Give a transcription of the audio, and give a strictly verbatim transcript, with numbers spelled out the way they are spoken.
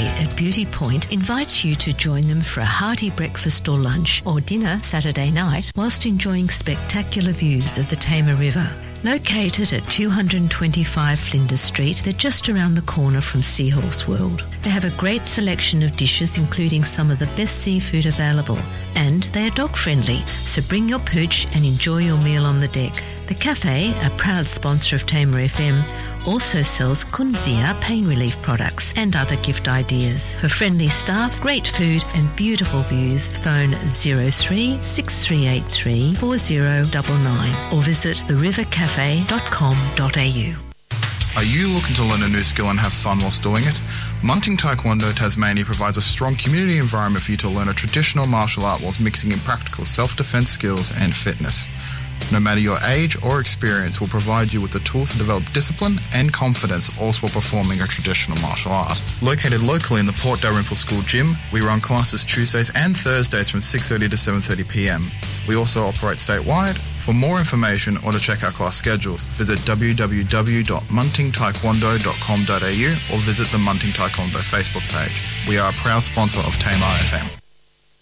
Cafe at Beauty Point invites you to join them for a hearty breakfast or lunch or dinner Saturday night whilst enjoying spectacular views of the Tamar River. Located at two twenty-five Flinders Street, they're just around the corner from Seahorse World. They have a great selection of dishes including some of the best seafood available, and they are dog friendly, so bring your pooch and enjoy your meal on the deck. The cafe, a proud sponsor of Tamar F M, also sells Kunzia pain relief products and other gift ideas. For friendly staff, great food and beautiful views, phone zero three six three eight three four zero nine nine or visit the river cafe dot com dot a u. Are you looking to learn a new skill and have fun whilst doing it? Munting Taekwondo Tasmania provides a strong community environment for you to learn a traditional martial art whilst mixing in practical self-defense skills and fitness. No matter your age or experience, will provide you with the tools to develop discipline and confidence, also while performing a traditional martial art. Located locally in the Port Dalrymple School Gym, we run classes Tuesdays and Thursdays from six thirty to seven thirty p m. We also operate statewide. For more information or to check our class schedules, visit w w w dot munting taekwondo dot com dot a u or visit the Munting Taekwondo Facebook page. We are a proud sponsor of Tamar F M.